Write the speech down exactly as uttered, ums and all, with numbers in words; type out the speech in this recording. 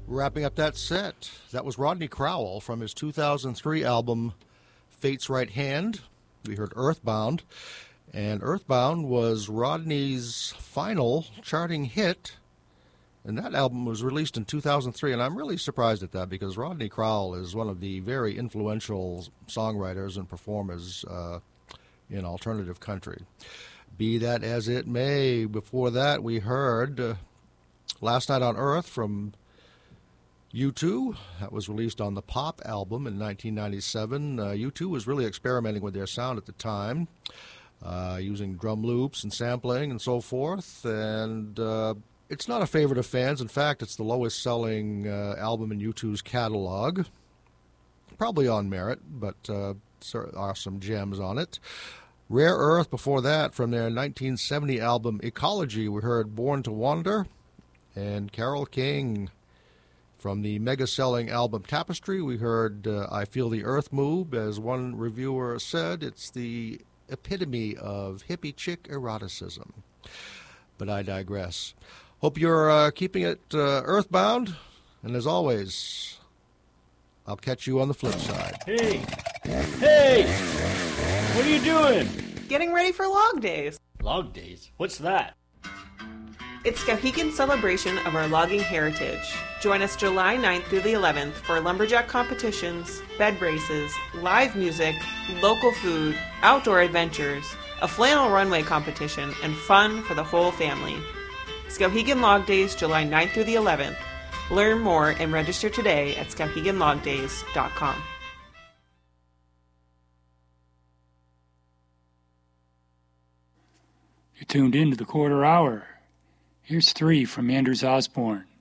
Wrapping up that set, that was Rodney Crowell from his two thousand three album Fate's Right Hand. We heard Earthbound, and Earthbound was Rodney's final charting hit, and that album was released in two thousand three, and I'm really surprised at that because Rodney Crowell is one of the very influential songwriters and performers uh, in alternative country. Be that as it may, before that we heard uh, Last Night on Earth from U two. That was released on the Pop album in nineteen ninety-seven. Uh, U two was really experimenting with their sound at the time, uh, using drum loops and sampling and so forth. And uh, it's not a favorite of fans. In fact, it's the lowest-selling uh, album in U two's catalog. Probably on merit, but uh, there are some gems on it. Rare Earth before that, from their nineteen seventy album Ecology, we heard Born to Wander. And Carole King. From the mega-selling album Tapestry, we heard uh, I Feel the Earth Move. As one reviewer said, it's the epitome of hippie chick eroticism. But I digress. Hope you're uh, keeping it uh, earthbound. And as always, I'll catch you on the flip side. Hey! Hey! What are you doing? Getting ready for Log Days. Log Days? What's that? It's Skowhegan's celebration of our logging heritage. Join us July ninth through the eleventh for lumberjack competitions, bed races, live music, local food, outdoor adventures, a flannel runway competition, and fun for the whole family. Skowhegan Log Days, July ninth through the eleventh. Learn more and register today at skowhegan log days dot com. You're tuned in to the Quarter Hour. Here's three from Anders Osborne.